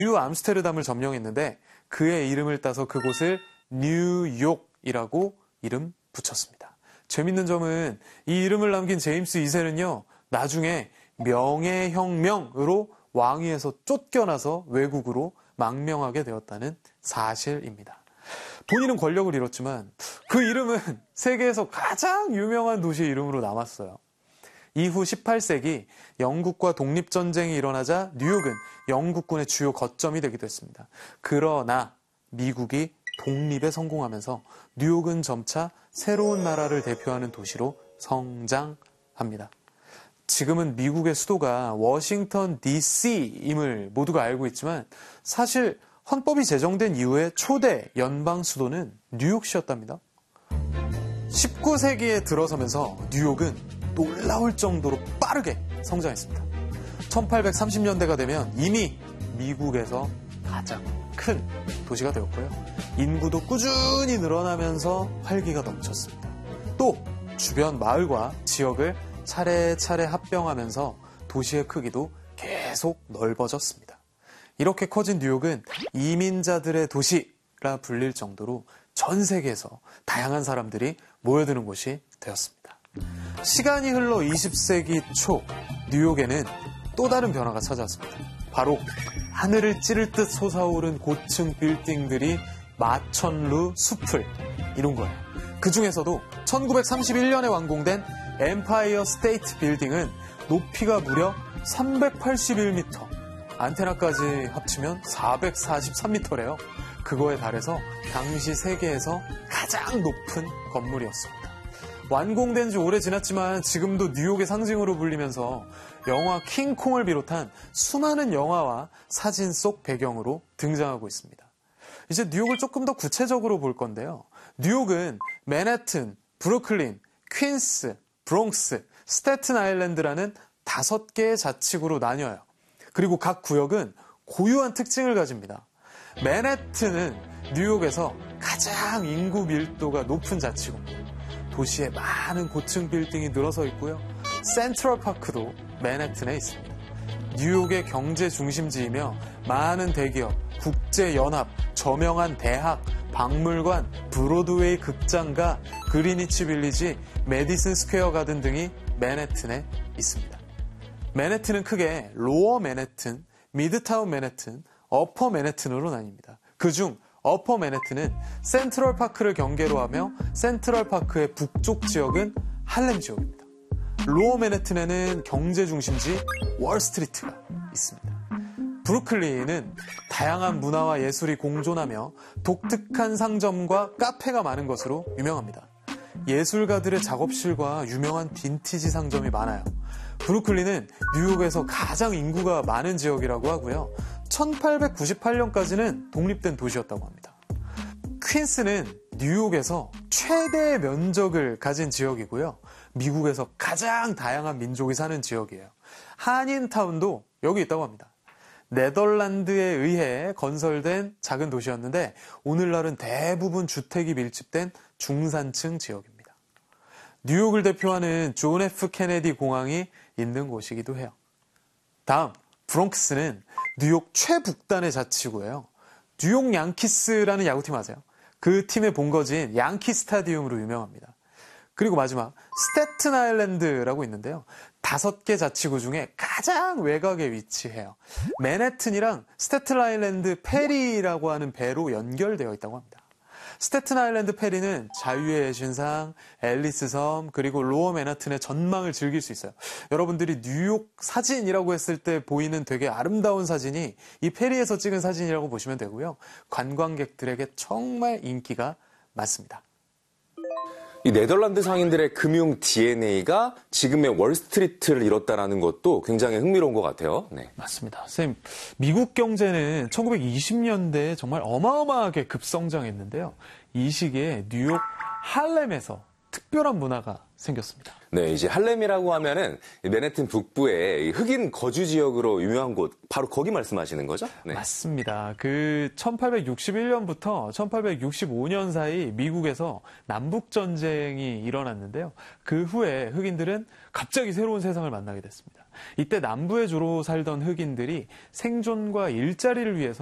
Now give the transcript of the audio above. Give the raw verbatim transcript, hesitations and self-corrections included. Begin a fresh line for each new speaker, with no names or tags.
뉴 암스테르담을 점령했는데 그의 이름을 따서 그곳을 뉴욕이라고 이름 붙였습니다. 재밌는 점은 이 이름을 남긴 제임스 이 세는요, 나중에 명예혁명으로 왕위에서 쫓겨나서 외국으로 망명하게 되었다는 사실입니다. 본인은 권력을 잃었지만 그 이름은 세계에서 가장 유명한 도시의 이름으로 남았어요. 이후 십팔 세기 영국과 독립전쟁이 일어나자 뉴욕은 영국군의 주요 거점이 되기도 했습니다. 그러나 미국이 독립에 성공하면서 뉴욕은 점차 새로운 나라를 대표하는 도시로 성장합니다. 지금은 미국의 수도가 워싱턴 디씨임을 모두가 알고 있지만 사실 헌법이 제정된 이후에 초대 연방 수도는 뉴욕시였답니다. 십구 세기에 들어서면서 뉴욕은 놀라울 정도로 빠르게 성장했습니다. 천팔백삼십 년대가 되면 이미 미국에서 가장 큰 도시가 되었고요. 인구도 꾸준히 늘어나면서 활기가 넘쳤습니다. 또 주변 마을과 지역을 차례차례 합병하면서 도시의 크기도 계속 넓어졌습니다. 이렇게 커진 뉴욕은 이민자들의 도시라 불릴 정도로 전 세계에서 다양한 사람들이 모여드는 곳이 되었습니다. 시간이 흘러 이십 세기 초 뉴욕에는 또 다른 변화가 찾아왔습니다. 바로 하늘을 찌를 듯 솟아오른 고층 빌딩들이 마천루 숲을 이룬 거예요. 그 중에서도 천구백삼십일 년에 완공된 엠파이어 스테이트 빌딩은 높이가 무려 삼백팔십일 미터, 안테나까지 합치면 사백사십삼 미터래요. 그거에 달해서 당시 세계에서 가장 높은 건물이었습니다. 완공된 지 오래 지났지만 지금도 뉴욕의 상징으로 불리면서 영화 킹콩을 비롯한 수많은 영화와 사진 속 배경으로 등장하고 있습니다. 이제 뉴욕을 조금 더 구체적으로 볼 건데요. 뉴욕은 맨해튼, 브루클린, 퀸스, 브롱스, 스태튼 아일랜드라는 다섯 개의 자치구로 나뉘어요. 그리고 각 구역은 고유한 특징을 가집니다. 맨해튼은 뉴욕에서 가장 인구 밀도가 높은 자치구입니다. 도시에 많은 고층 빌딩이 늘어서 있고요. 센트럴파크도 맨해튼에 있습니다. 뉴욕의 경제 중심지이며 많은 대기업, 국제연합, 저명한 대학, 박물관, 브로드웨이 극장가, 그리니치 빌리지, 메디슨 스퀘어 가든 등이 맨해튼에 있습니다. 맨해튼은 크게 로어 맨해튼, 미드타운 맨해튼, 어퍼 맨해튼으로 나뉩니다. 그중 어퍼 맨해튼은 센트럴파크를 경계로 하며 센트럴파크의 북쪽 지역은 할렘 지역입니다. 로어 맨해튼에는 경제 중심지 월스트리트가 있습니다. 브루클린은 다양한 문화와 예술이 공존하며 독특한 상점과 카페가 많은 것으로 유명합니다. 예술가들의 작업실과 유명한 빈티지 상점이 많아요. 브루클린은 뉴욕에서 가장 인구가 많은 지역이라고 하고요. 천팔백구십팔 년까지는 독립된 도시였다고 합니다. 퀸스는 뉴욕에서 최대의 면적을 가진 지역이고요. 미국에서 가장 다양한 민족이 사는 지역이에요. 한인타운도 여기 있다고 합니다. 네덜란드에 의해 건설된 작은 도시였는데 오늘날은 대부분 주택이 밀집된 중산층 지역입니다. 뉴욕을 대표하는 존 에프 케네디 공항이 있는 곳이기도 해요. 다음, 브롱크스는 뉴욕 최북단의 자치구예요. 뉴욕 양키스라는 야구팀 아세요? 그 팀의 본거지인 양키 스타디움으로 유명합니다. 그리고 마지막 스태튼 아일랜드라고 있는데요. 다섯 개 자치구 중에 가장 외곽에 위치해요. 맨해튼이랑 스태튼 아일랜드 페리라고 하는 배로 연결되어 있다고 합니다. 스태튼 아일랜드 페리는 자유의 여신상, 앨리스 섬, 그리고 로어 맨하튼의 전망을 즐길 수 있어요. 여러분들이 뉴욕 사진이라고 했을 때 보이는 되게 아름다운 사진이 이 페리에서 찍은 사진이라고 보시면 되고요. 관광객들에게 정말 인기가 많습니다.
이 네덜란드 상인들의 금융 디엔에이가 지금의 월스트리트를 이뤘다는 것도 굉장히 흥미로운 것 같아요. 네.
맞습니다. 쌤, 미국 경제는 천구백이십 년대에 정말 어마어마하게 급성장했는데요. 이 시기에 뉴욕 할렘에서 특별한 문화가 생겼습니다.
네, 이제 할렘이라고 하면은 맨해튼 북부의 흑인 거주 지역으로 유명한 곳, 바로 거기 말씀하시는 거죠?
네. 맞습니다. 그 천팔백육십일 년부터 천팔백육십오 년 사이 미국에서 남북전쟁이 일어났는데요. 그 후에 흑인들은 갑자기 새로운 세상을 만나게 됐습니다. 이때 남부에 주로 살던 흑인들이 생존과 일자리를 위해서